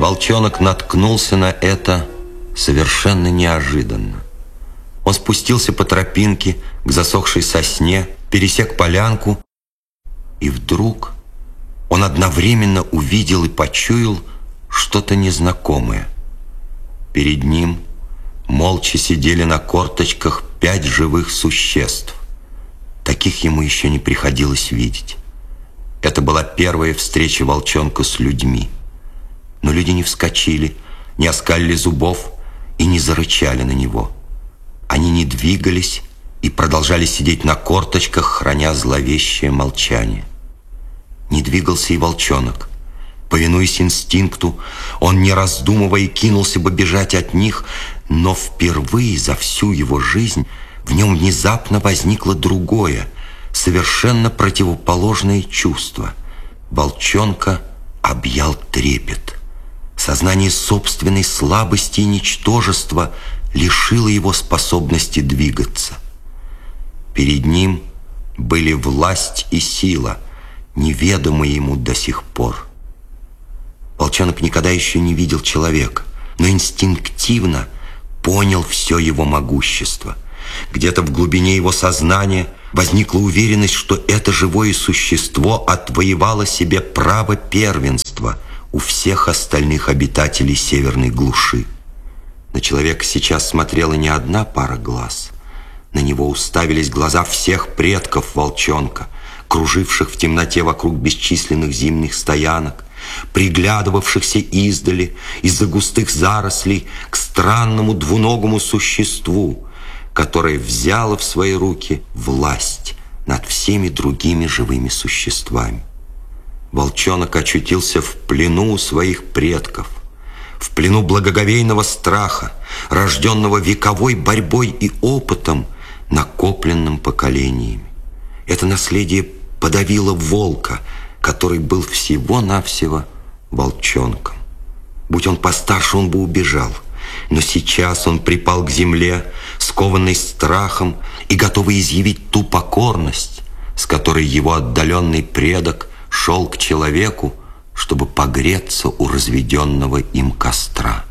Волчонок наткнулся на это совершенно неожиданно. Он спустился по тропинке к засохшей сосне, пересек полянку, и вдруг он одновременно увидел и почуял что-то незнакомое. Перед ним молча сидели на корточках 5 живых существ. Таких ему еще не приходилось видеть. Это была первая встреча волчонка с людьми. Но люди не вскочили, не оскалили зубов и не зарычали на него. Они не двигались и продолжали сидеть на корточках, храня зловещее молчание. Не двигался и волчонок. Повинуясь инстинкту, он, не раздумывая, кинулся бы бежать от них, но впервые за всю его жизнь в нем внезапно возникло другое, совершенно противоположное чувство. Волчонка объял трепет. Сознание собственной слабости и ничтожества лишило его способности двигаться. Перед ним были власть и сила, неведомые ему до сих пор. Волчонок никогда еще не видел человека, но инстинктивно понял все его могущество. Где-то в глубине его сознания возникла уверенность, что это живое существо отвоевало себе право первенства у всех остальных обитателей северной глуши. На человека сейчас смотрела не одна пара глаз. На него уставились глаза всех предков волчонка, круживших в темноте вокруг бесчисленных зимних стоянок, приглядывавшихся издали из-за густых зарослей к странному двуногому существу, которое взяло в свои руки власть над всеми другими живыми существами. Волчонок очутился в плену у своих предков, в плену благоговейного страха, рожденного вековой борьбой и опытом, накопленным поколениями. Это наследие подавило волка, который был всего-навсего волчонком. Будь он постарше, он бы убежал. Но сейчас он припал к земле, скованный страхом и готовый изъявить ту покорность, с которой его отдаленный предок шел к человеку, чтобы погреться у разведенного им костра.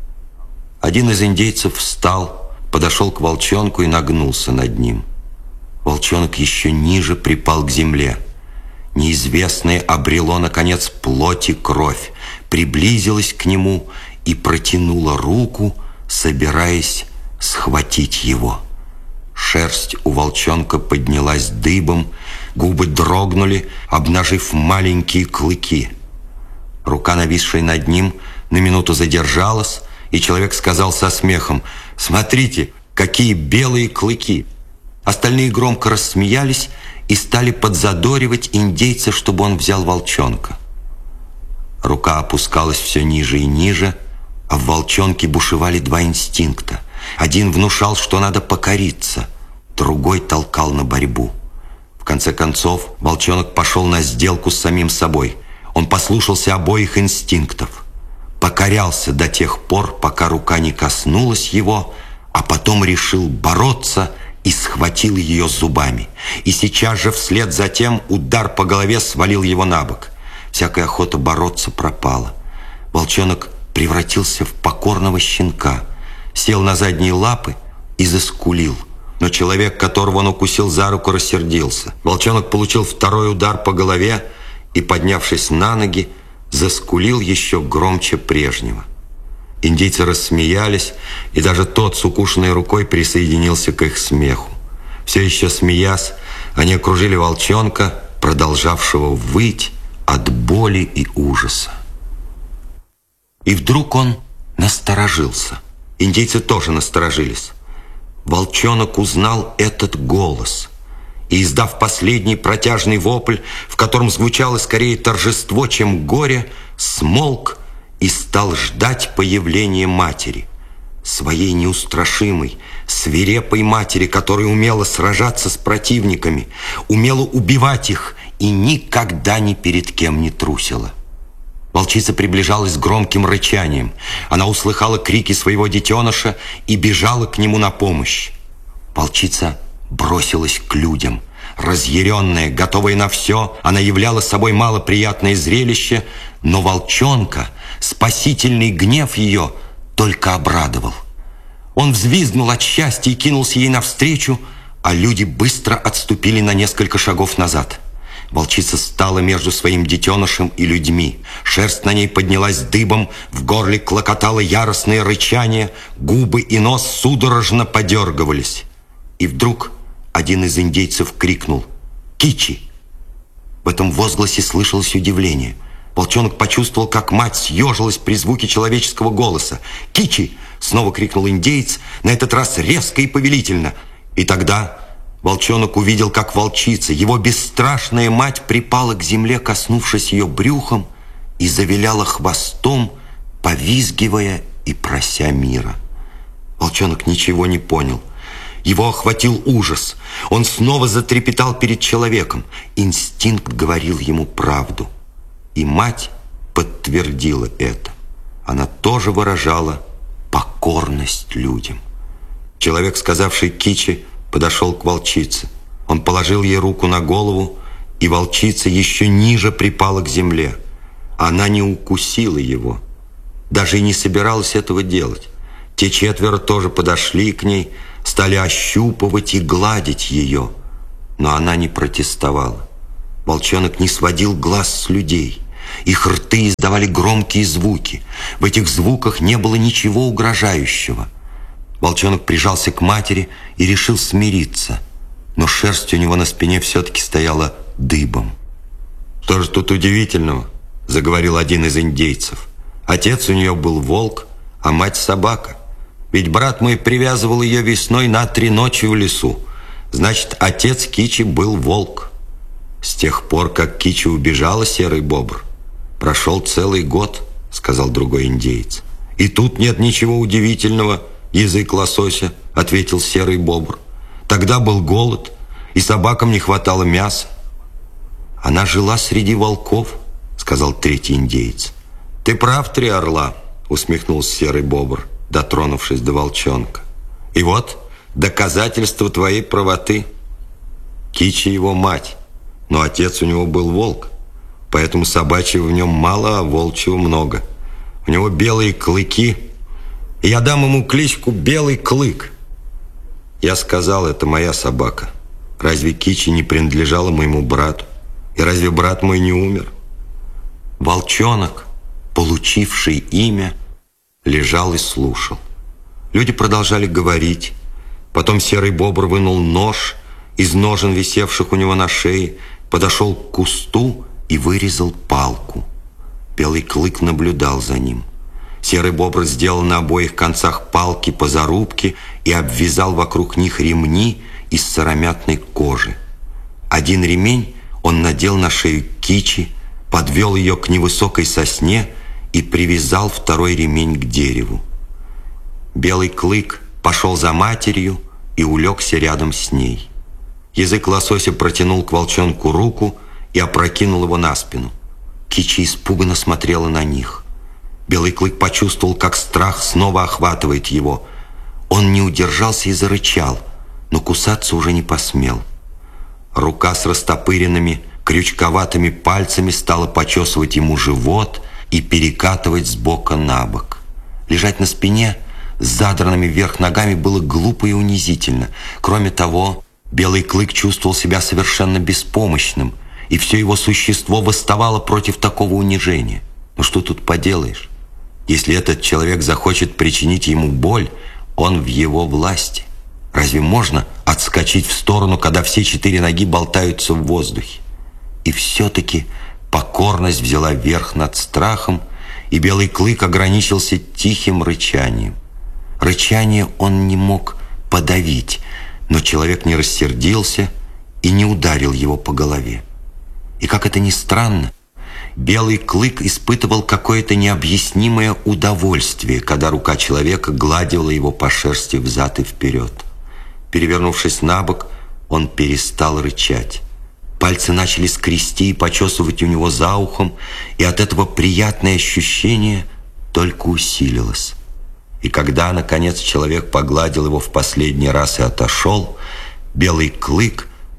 Один из индейцев встал, подошел к волчонку и нагнулся над ним. Волчонок еще ниже припал к земле. Неизвестное обрело, наконец, плоть и кровь, приблизилось к нему и протянуло руку, собираясь схватить его. Шерсть у волчонка поднялась дыбом, губы дрогнули, обнажив маленькие клыки. Рука, нависшая над ним, на минуту задержалась, и человек сказал со смехом: «Смотрите, какие белые клыки!» Остальные громко рассмеялись и стали подзадоривать индейца, чтобы он взял волчонка. Рука опускалась все ниже и ниже, а в волчонке бушевали 2 инстинкта. Один внушал, что надо покориться, другой толкал на борьбу. В конце концов, волчонок пошел на сделку с самим собой. Он послушался обоих инстинктов, покорялся до тех пор, пока рука не коснулась его, а потом решил бороться и схватил ее зубами. И сейчас же вслед за тем удар по голове свалил его на бок. Всякая охота бороться пропала. Волчонок превратился в покорного щенка, сел на задние лапы и заскулил. Но человек, которого он укусил за руку, рассердился. Волчонок получил второй удар по голове и, поднявшись на ноги, заскулил еще громче прежнего. Индейцы рассмеялись, и даже тот с укушенной рукой присоединился к их смеху. Все еще смеясь, они окружили волчонка, продолжавшего выть от боли и ужаса. И вдруг он насторожился. Индейцы тоже насторожились. Волчонок узнал этот голос и, издав последний протяжный вопль, в котором звучало скорее торжество, чем горе, смолк и стал ждать появления матери, своей неустрашимой, свирепой матери, которая умела сражаться с противниками, умела убивать их и никогда ни перед кем не трусила. Волчица приближалась с громким рычанием. Она услыхала крики своего детеныша и бежала к нему на помощь. Волчица бросилась к людям, Разъяренная, готовая на все, она являла собой малоприятное зрелище, но волчонка спасительный гнев ее только обрадовал. Он взвизгнул от счастья и кинулся ей навстречу, а люди быстро отступили на несколько шагов назад. Волчица стала между своим детенышем и людьми. Шерсть на ней поднялась дыбом, в горле клокотало яростное рычание, губы и нос судорожно подергивались. И вдруг один из индейцев крикнул: «Кичи!». В этом возгласе слышалось удивление. Волчонок почувствовал, как мать съежилась при звуке человеческого голоса. «Кичи!» — снова крикнул индеец, на этот раз резко и повелительно. И тогда волчонок увидел, как волчица, его бесстрашная мать, припала к земле, коснувшись ее брюхом, и завиляла хвостом, повизгивая и прося мира. Волчонок ничего не понял. Его охватил ужас. Он снова затрепетал перед человеком. Инстинкт говорил ему правду. И мать подтвердила это. Она тоже выражала покорность людям. Человек, сказавший «Кичи», подошел к волчице. Он положил ей руку на голову, и волчица еще ниже припала к земле. Она не укусила его, даже и не собиралась этого делать. Те четверо тоже подошли к ней, стали ощупывать и гладить ее, но она не протестовала. Волчонок не сводил глаз с людей. Их рты издавали громкие звуки. В этих звуках не было ничего угрожающего. Волчонок прижался к матери и решил смириться, но шерсть у него на спине все-таки стояла дыбом. «Что же тут удивительного?» — заговорил один из индейцев. «Отец у нее был волк, а мать собака. Ведь брат мой привязывал ее весной на 3 ночи в лесу. Значит, отец Кичи был волк. С тех пор, как Кичи убежала, серый бобр, прошел целый год», — сказал другой индеец. «И тут нет ничего удивительного, язык лосося», — ответил серый бобр. «Тогда был голод, и собакам не хватало мяса». «Она жила среди волков», — сказал третий индеец. «Ты прав, 3 орла», — усмехнулся серый бобр, дотронувшись до волчонка. «И вот доказательство твоей правоты. Кичи его мать, но отец у него был волк, поэтому собачьего в нем мало, а волчьего много. У него белые клыки, и я дам ему кличку Белый Клык». Я сказал, это моя собака. Разве Кичи не принадлежала моему брату? И разве брат мой не умер? Волчонок, получивший имя, лежал и слушал. Люди продолжали говорить. Потом серый бобр вынул нож из ножен, висевших у него на шее, подошел к кусту и вырезал палку. Белый Клык наблюдал за ним. Серый бобр сделал на обоих концах палки по зарубке и обвязал вокруг них ремни из сыромятной кожи. Один ремень он надел на шею Кичи, подвел ее к невысокой сосне и привязал второй ремень к дереву. Белый Клык пошел за матерью и улегся рядом с ней. Язык лосося протянул к волчонку руку и опрокинул его на спину. Кичи испуганно смотрела на них. Белый Клык почувствовал, как страх снова охватывает его. Он не удержался и зарычал, но кусаться уже не посмел. Рука с растопыренными, крючковатыми пальцами стала почесывать ему живот и перекатывать с бока на бок. Лежать на спине с задранными вверх ногами было глупо и унизительно. Кроме того, Белый Клык чувствовал себя совершенно беспомощным, и все его существо восставало против такого унижения. Но что тут поделаешь? Если этот человек захочет причинить ему боль, он в его власти. Разве можно отскочить в сторону, когда все 4 ноги болтаются в воздухе? И все-таки покорность взяла верх над страхом, и Белый Клык ограничился тихим рычанием. Рычание он не мог подавить, но человек не рассердился и не ударил его по голове. И как это ни странно, Белый Клык испытывал какое-то необъяснимое удовольствие, когда рука человека гладила его по шерсти взад и вперед. Перевернувшись на бок, он перестал рычать. Пальцы начали скрести и почесывать у него за ухом, и от этого приятное ощущение только усилилось. И когда, наконец, человек погладил его в последний раз и отошел, Белый Клык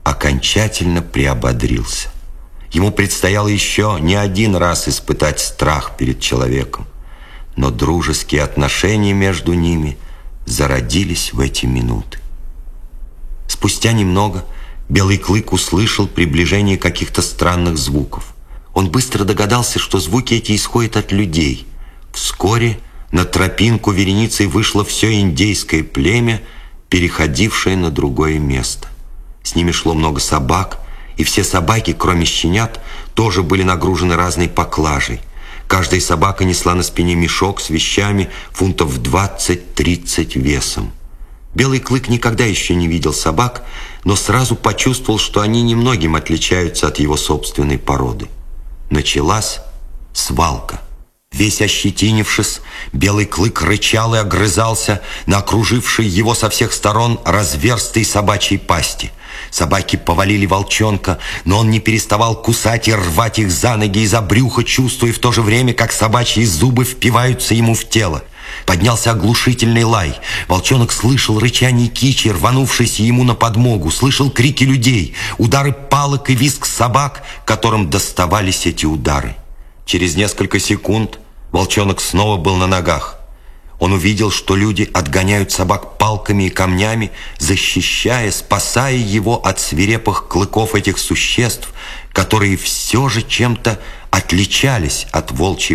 окончательно приободрился. Ему предстояло еще не один раз испытать страх перед человеком, но дружеские отношения между ними зародились в эти минуты. Спустя немного Белый клык услышал приближение каких-то странных звуков. Он быстро догадался, что звуки эти исходят от людей. Вскоре на тропинку вереницей вышло все индейское племя, переходившее на другое место. С ними шло много собак, и все собаки, кроме щенят, тоже были нагружены разной поклажей. Каждая собака несла на спине мешок с вещами фунтов 20-30 весом. Белый клык никогда еще не видел собак, но сразу почувствовал, что они немногим отличаются от его собственной породы. Началась свалка. Весь ощетинившись, Белый клык рычал и огрызался на окружившей его со всех сторон разверстой собачьей пасти. Собаки повалили волчонка, но он не переставал кусать и рвать их за ноги и за брюхо, чувствуя в то же время, как собачьи зубы впиваются ему в тело. Поднялся оглушительный лай. Волчонок слышал рычание кичи, рванувшейся ему на подмогу, слышал крики людей, удары палок и визг собак, которым доставались эти удары. Через несколько секунд волчонок снова был на ногах. Он увидел, что люди отгоняют собак палками и камнями, защищая, спасая его от свирепых клыков этих существ, которые все же чем-то отличались от волчьей